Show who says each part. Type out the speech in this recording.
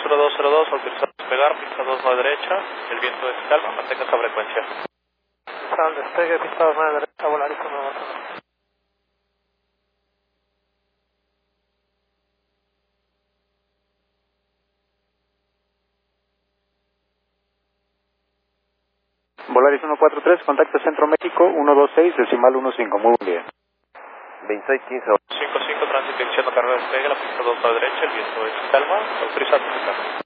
Speaker 1: Volaris 1202, autorizado a despegar, pista 2 a la derecha, el viento es calma, mantenga esa frecuencia.
Speaker 2: Al despegue, pista 2 a la derecha, Volaris 1202.
Speaker 3: Volaris 143, contacto Centro México, 126, decimal 15, muy buen día.
Speaker 4: 2615.
Speaker 1: 55, tránsito, iniciando carrera de despegue, la pista 2 a la derecha, el viento es calma, autoriza a despegar.